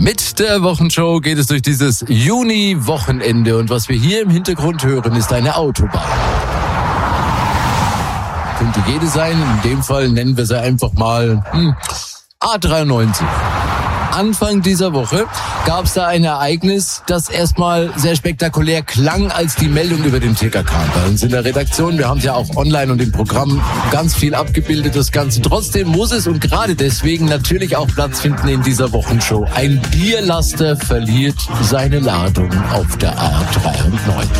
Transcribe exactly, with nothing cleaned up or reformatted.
Mit der Wochenshow geht es durch dieses Juni-Wochenende und was wir hier im Hintergrund hören, ist eine Autobahn. Könnte jede sein, in dem Fall nennen wir sie einfach mal hm, A dreiundneunzig. Anfang dieser Woche gab es da ein Ereignis, das erstmal sehr spektakulär klang, als die Meldung über den Ticker kam. Bei uns in der Redaktion, wir haben es ja auch online und im Programm ganz viel abgebildet, das Ganze. Trotzdem muss es und gerade deswegen natürlich auch Platz finden in dieser Wochenshow. Ein Bierlaster verliert seine Ladung auf der A dreiundneunzig.